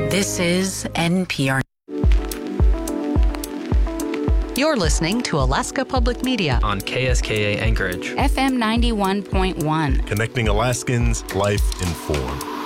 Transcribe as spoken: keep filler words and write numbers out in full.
This is N P R. You're listening to Alaska Public Media on K S K A Anchorage, F M ninety-one point one. Connecting Alaskans, life informed.